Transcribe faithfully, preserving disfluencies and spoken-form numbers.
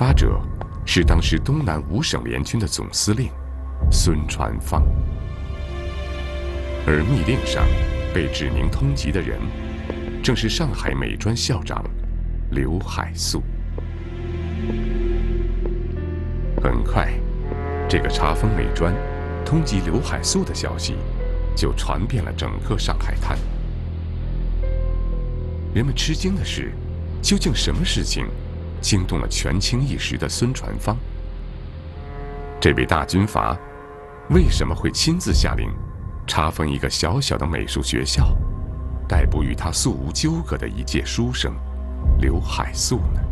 发者是当时东南五省联军的总司令孙传芳，而密令上被指明通缉的人，正是上海美专校长刘海粟。很快，这个查封美专、通缉刘海粟的消息就传遍了整个上海滩。人们吃惊的是，究竟什么事情惊动了权倾一时的孙传芳？这位大军阀为什么会亲自下令查封一个小小的美术学校，逮捕与他素无纠葛的一介书生刘海粟呢？